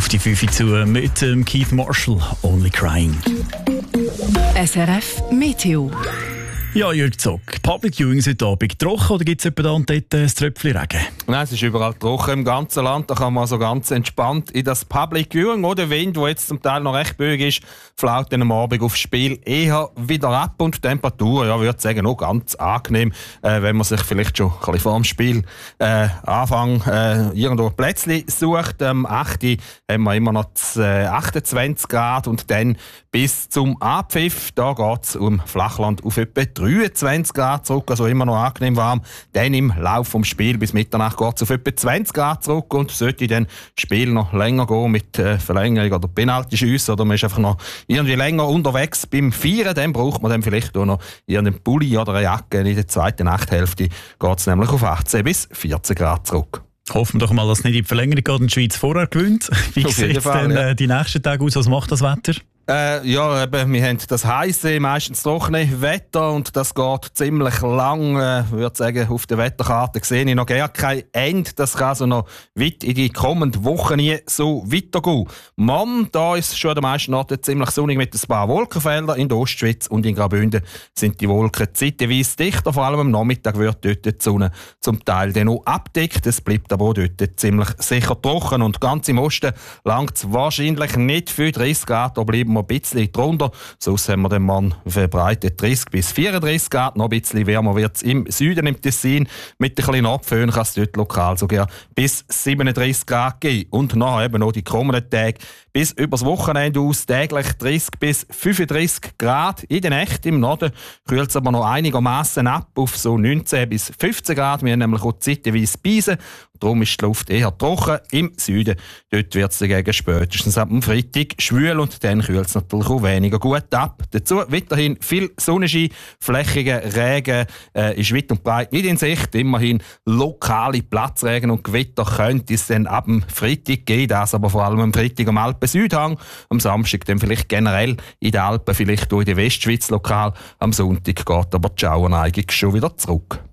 die 5 zu mit Keith Marshall, Only Crying. SRF Meteo. Ja, Jürg Zock, Public Viewing heute Abend trocken oder gibt es etwa da und dort ein Tröpfchen Regen? Nein, es ist überall trocken im ganzen Land. Da kann man also ganz entspannt in das Public Viewing. Der Wind, der jetzt zum Teil noch recht böig ist, flaut dann am Abend aufs Spiel eher wieder ab. Und die Temperatur, ja, würde ich sagen, auch ganz angenehm, wenn man sich vielleicht schon ein bisschen vor dem Spiel Anfang irgendwo ein Plätzchen sucht. Am 8. haben wir immer noch 28 Grad und dann bis zum Abpfiff, da geht es um Flachland auf etwa 23 Grad zurück, also immer noch angenehm warm. Dann im Laufe des Spiels bis Mitternacht geht es auf etwa 20 Grad zurück und sollte dann das Spiel noch länger gehen mit Verlängerung oder Penalty-Schüssen oder man ist einfach noch irgendwie länger unterwegs beim Feiern, dann braucht man dann vielleicht auch noch irgendeinen Pulli oder eine Jacke. In der zweiten Nachthälfte geht es nämlich auf 18 bis 14 Grad zurück. Hoffen wir doch mal, dass es nicht in die Verlängerung geht und die Schweiz vorher gewinnt. Wie sieht es denn die nächsten Tage aus? Was macht das Wetter? Ja, eben, wir haben das heisse, meistens trockene Wetter und das geht ziemlich lang. Ich würde sagen, auf der Wetterkarte sehe ich noch gar kein Ende. Das kann also noch weit in die kommenden Wochen nie so weitergehen. Morgen, da ist schon an den meisten Orten ziemlich sonnig mit ein paar Wolkenfeldern. In der Ostschweiz und in Graubünden sind die Wolken zeitweise dichter. Vor allem am Nachmittag wird dort die Sonne zum Teil dann noch abdeckt. Es bleibt aber auch dort ziemlich sicher trocken. Und ganz im Osten langt es wahrscheinlich nicht für 30 Grad. Da bleiben wir ein bisschen drunter. Sonst haben wir den Mann verbreitet 30 bis 34 Grad. Noch ein bisschen wärmer wird es im Süden, im Tessin. Mit ein bisschen Abföhn kann es dort lokal sogar bis 37 Grad gehen. Und nachher eben noch die kommenden Tage bis übers Wochenende aus täglich 30 bis 35 Grad. In der Nacht im Norden kühlt es aber noch einigermaßen ab auf so 19 bis 15 Grad. Wir haben nämlich auch zeitweise Beisen. Darum ist die Luft eher trocken. Im Süden dort wird es dagegen spätestens ab dem Freitag schwül und dann kühlt es natürlich auch weniger gut ab. Dazu weiterhin viel Sonnenschein, flächiger Regen ist weit und breit nicht in Sicht. Immerhin lokale Platzregen und Gewitter könnte es dann ab dem Freitag geben. Das aber vor allem am Freitag am Alpen-Südhang. Am Samstag dann vielleicht generell in den Alpen, vielleicht auch in der Westschweiz lokal. Am Sonntag geht aber die Schauerneigung schon wieder zurück.